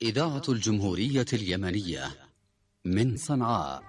إذاعة الجمهورية اليمنية من صنعاء.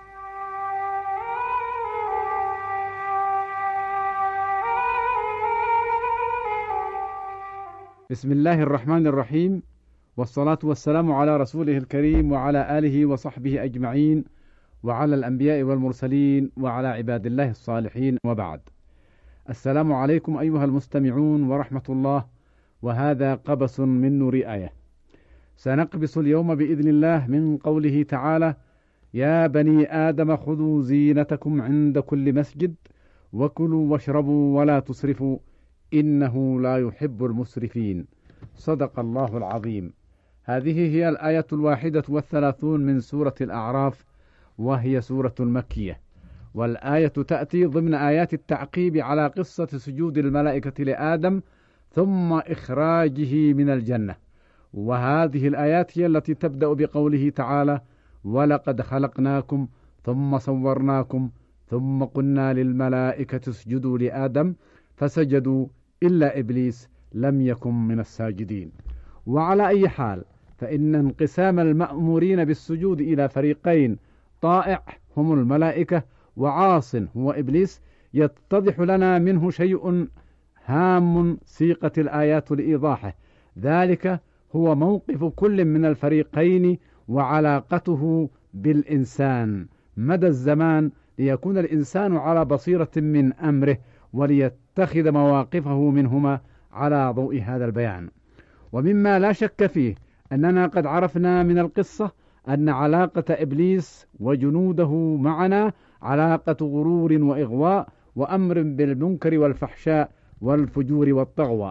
بسم الله الرحمن الرحيم، والصلاة والسلام على رسوله الكريم وعلى آله وصحبه أجمعين، وعلى الأنبياء والمرسلين، وعلى عباد الله الصالحين، وبعد. السلام عليكم أيها المستمعون ورحمة الله، وهذا قبس من نور آية. سنقبس اليوم بإذن الله من قوله تعالى: يا بني آدم خذوا زينتكم عند كل مسجد وكلوا واشربوا ولا تسرفوا إنه لا يحب المسرفين. صدق الله العظيم. هذه هي الآية 31 من سورة الأعراف، وهي سورة مكية، والآية تأتي ضمن آيات التعقيب على قصة سجود الملائكة لآدم ثم إخراجه من الجنة. وهذه الآيات هي التي تبدأ بقوله تعالى: ولقد خلقناكم ثم صورناكم ثم قلنا للملائكة اسجدوا لآدم فسجدوا إلا إبليس لم يكن من الساجدين. وعلى أي حال، فإن انقسام المأمورين بالسجود إلى فريقين، طائع هم الملائكة وعاص هو إبليس، يتضح لنا منه شيء هام سيقت الآيات لإيضاحه. ذلك هو موقف كل من الفريقين وعلاقته بالإنسان مدى الزمان، ليكون الإنسان على بصيرة من أمره وليتخذ مواقفه منهما على ضوء هذا البيان. ومما لا شك فيه أننا قد عرفنا من القصة أن علاقة إبليس وجنوده معنا علاقة غرور وإغواء وأمر بالمنكر والفحشاء والفجور والطغوى.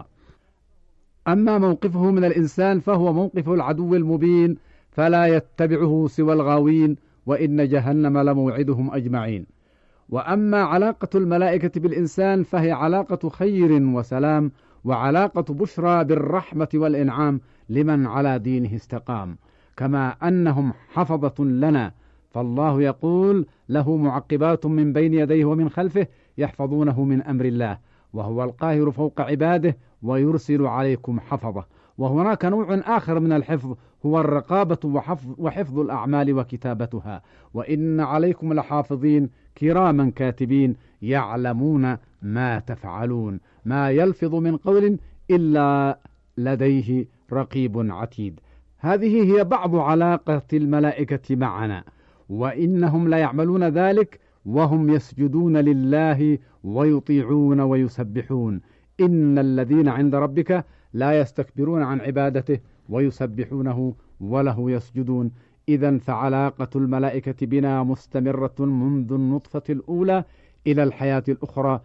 أما موقفه من الإنسان فهو موقف العدو المبين، فلا يتبعه سوى الغاوين، وإن جهنم لموعدهم أجمعين. وأما علاقة الملائكة بالإنسان فهي علاقة خير وسلام، وعلاقة بشرى بالرحمة والإنعام لمن على دينه استقام، كما أنهم حفظة لنا، فالله يقول: له معقبات من بين يديه ومن خلفه يحفظونه من أمر الله، وهو القاهر فوق عباده ويرسل عليكم حفظة. وهناك نوع آخر من الحفظ هو الرقابة وحفظ الأعمال وكتابتها. وإن عليكم لحافظين كراما كاتبين يعلمون ما تفعلون، ما يلفظ من قول إلا لديه رقيب عتيد. هذه هي بعض علاقة الملائكة معنا، وإنهم لا يعملون ذلك وهم يسجدون لله ويطيعون ويسبحون. إن الذين عند ربك لا يستكبرون عن عبادته ويسبحونه وله يسجدون. إذن فعلاقة الملائكة بنا مستمرة منذ النطفة الأولى إلى الحياة الأخرى،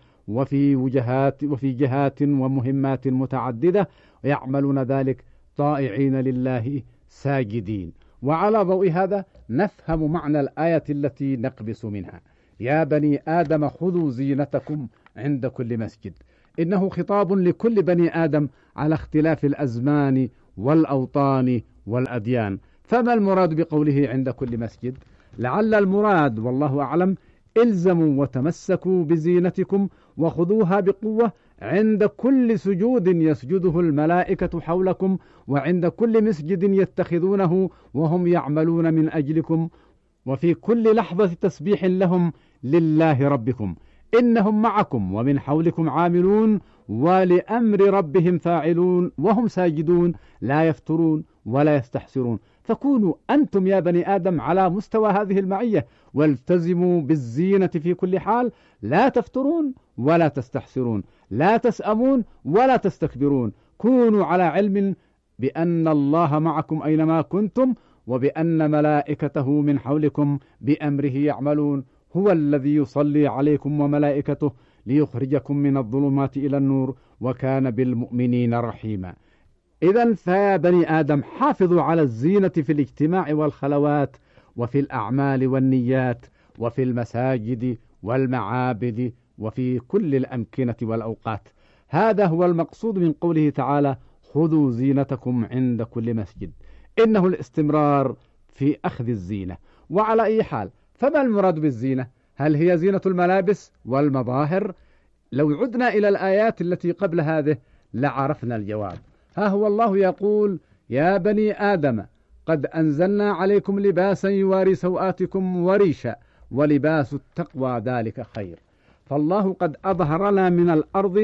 وفي جهات ومهمات متعددة، ويعملون ذلك طائعين لله ساجدين. وعلى ضوء هذا نفهم معنى الآية التي نقبس منها: يا بني آدم خذوا زينتكم عند كل مسجد. إنه خطاب لكل بني آدم على اختلاف الأزمان والأوطان والأديان. فما المراد بقوله عند كل مسجد؟ لعل المراد والله أعلم: الزموا وتمسكوا بزينتكم وخذوها بقوة عند كل سجود يسجده الملائكة حولكم، وعند كل مسجد يتخذونه وهم يعملون من أجلكم، وفي كل لحظة تسبيح لهم لله ربكم. إنهم معكم ومن حولكم عاملون ولأمر ربهم فاعلون، وهم ساجدون لا يفترون ولا يستحسرون. فكونوا أنتم يا بني آدم على مستوى هذه المعية، والتزموا بالزينة في كل حال، لا تفترون ولا تستحسرون، لا تسأمون ولا تستكبرون. كونوا على علم بأن الله معكم أينما كنتم، وبأن ملائكته من حولكم بأمره يعملون. هو الذي يصلي عليكم وملائكته ليخرجكم من الظلمات إلى النور، وكان بالمؤمنين رحيما. إذن فيا بني آدم حافظوا على الزينة في الاجتماع والخلوات، وفي الأعمال والنيات، وفي المساجد والمعابد، وفي كل الأمكنة والأوقات. هذا هو المقصود من قوله تعالى: خذوا زينتكم عند كل مسجد. إنه الاستمرار في أخذ الزينة. وعلى أي حال، فما المراد بالزينة؟ هل هي زينة الملابس والمظاهر؟ لو عدنا إلى الآيات التي قبل هذه لعرفنا الجواب. ها هو الله يقول: يا بني آدم قد أنزلنا عليكم لباسا يواري سوآتكم وريشا ولباس التقوى ذلك خير. فالله قد أظهر لنا من الأرض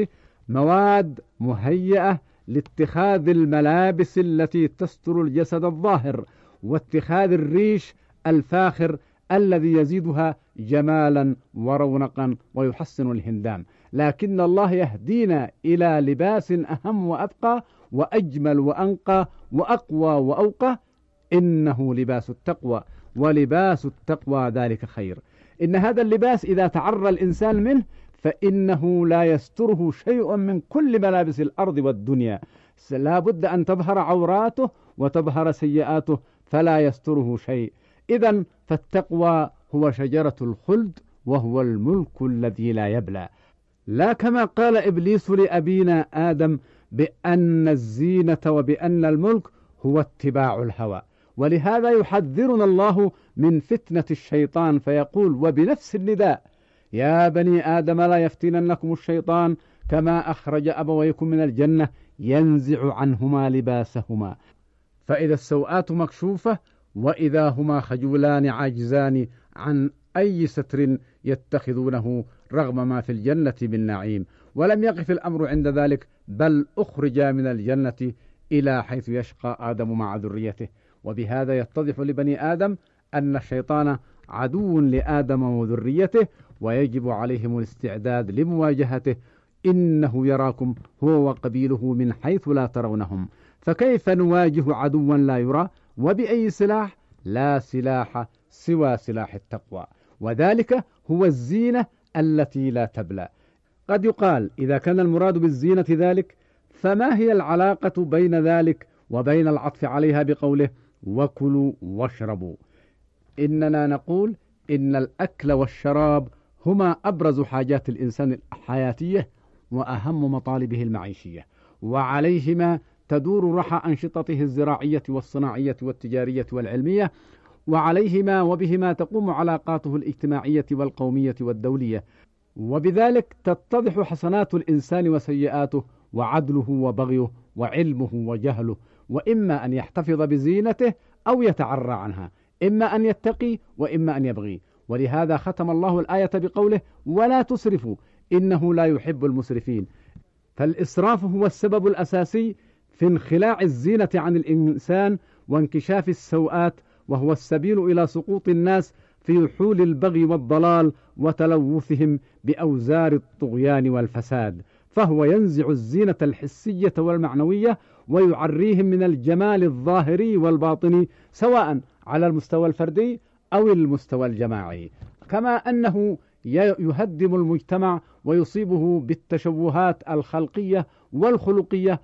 مواد مهيئة لاتخاذ الملابس التي تستر الجسد الظاهر، واتخاذ الريش الفاخر الذي يزيدها جمالا ورونقا ويحسن الهندام. لكن الله يهدينا إلى لباس أهم وأبقى وأجمل وأنقى وأقوى وأوقى، إنه لباس التقوى، ولباس التقوى ذلك خير. إن هذا اللباس إذا تعرى الإنسان منه فإنه لا يستره شيء من كل ملابس الأرض والدنيا، لا بد أن تظهر عوراته وتظهر سيئاته فلا يستره شيء. إذن فالتقوى هو شجرة الخلد وهو الملك الذي لا يبلى، لا كما قال إبليس لأبينا آدم بأن الزينة وبأن الملك هو اتباع الهوى. ولهذا يحذرنا الله من فتنة الشيطان فيقول وبنفس النداء: يا بني آدم لا يفتننكم الشيطان كما أخرج أبويكم من الجنة ينزع عنهما لباسهما. فإذا السوءات مكشوفة وإذا هما خجولان عاجزان عن أي ستر يتخذونه رغم ما في الجنة من نعيم. ولم يقف الأمر عند ذلك، بل أخرج من الجنة إلى حيث يشقى آدم مع ذريته. وبهذا يتضح لبني آدم أن الشيطان عدو لآدم وذريته، ويجب عليهم الاستعداد لمواجهته. إنه يراكم هو وقبيله من حيث لا ترونهم. فكيف نواجه عدوا لا يرى؟ وبأي سلاح؟ لا سلاح سوى سلاح التقوى، وذلك هو الزينة التي لا تبلى. قد يقال إذا كان المراد بالزينة ذلك، فما هي العلاقة بين ذلك وبين العطف عليها بقوله وكلوا واشربوا؟ إننا نقول إن الأكل والشراب هما أبرز حاجات الإنسان الحياتية وأهم مطالبه المعيشية، وعليهما تدور رحى أنشطته الزراعية والصناعية والتجارية والعلمية، وعليهما وبهما تقوم علاقاته الاجتماعية والقومية والدولية. وبذلك تتضح حسنات الإنسان وسيئاته وعدله وبغيه وعلمه وجهله، وإما أن يحتفظ بزينته أو يتعرى عنها، إما أن يتقي وإما أن يبغي. ولهذا ختم الله الآية بقوله ولا تسرفوا إنه لا يحب المسرفين. فالإسراف هو السبب الأساسي في انخلاع الزينة عن الإنسان وانكشاف السوءات، وهو السبيل إلى سقوط الناس في حول البغي والضلال وتلوثهم بأوزار الطغيان والفساد. فهو ينزع الزينة الحسية والمعنوية ويعريهم من الجمال الظاهري والباطني، سواء على المستوى الفردي أو المستوى الجماعي. كما أنه يهدم المجتمع ويصيبه بالتشوهات الخلقية والخلقية،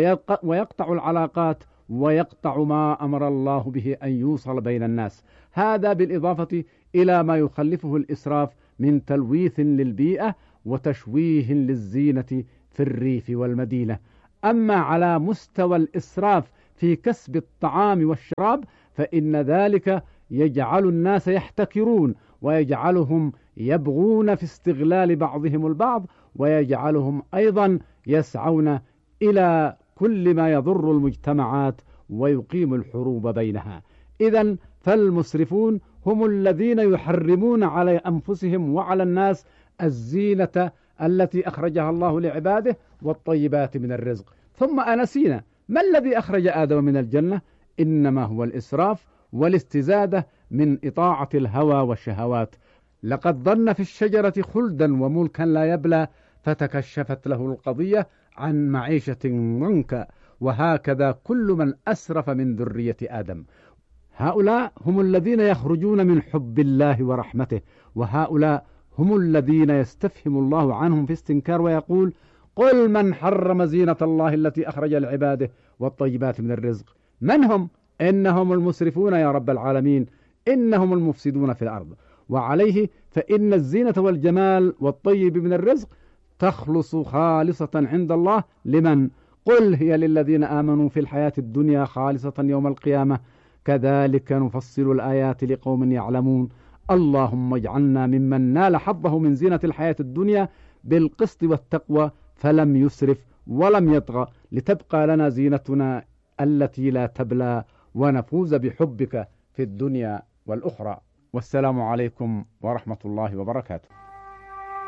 ويقطع العلاقات ويقطع ما أمر الله به أن يوصل بين الناس. هذا بالإضافة إلى ما يخلفه الإسراف من تلويث للبيئة وتشويه للزينة في الريف والمدينة. أما على مستوى الإسراف في كسب الطعام والشراب فإن ذلك يجعل الناس يحتكرون، ويجعلهم يبغون في استغلال بعضهم البعض، ويجعلهم أيضا يسعون إلى كل ما يضر المجتمعات ويقيم الحروب بينها. إذن فالمسرفون هم الذين يحرمون على أنفسهم وعلى الناس الزينة التي أخرجها الله لعباده والطيبات من الرزق. ثم أنسينا ما الذي أخرج آدم من الجنة؟ إنما هو الإسراف والاستزادة من إطاعة الهوى والشهوات. لقد ظن في الشجرة خلدا وملكا لا يبلى، فتكشفت له القضية عن معيشة ضنكا. وهكذا كل من أسرف من ذرية آدم. هؤلاء هم الذين يخرجون من حب الله ورحمته، وهؤلاء هم الذين يستفهم الله عنهم في استنكار ويقول قل من حرم زينة الله التي أخرج لعباده والطيبات من الرزق. من هم؟ إنهم المسرفون يا رب العالمين، إنهم المفسدون في الأرض. وعليه فإن الزينة والجمال والطيب من الرزق تخلص خالصة عند الله لمن؟ قل هي للذين آمنوا في الحياة الدنيا خالصة يوم القيامة كذلك نفصل الآيات لقوم يعلمون. اللهم اجعلنا ممن نال حظه من زينة الحياة الدنيا بالقسط والتقوى فلم يسرف ولم يطغى، لتبقى لنا زينتنا التي لا تبلى ونفوز بحبك في الدنيا والأخرى. والسلام عليكم ورحمة الله وبركاته.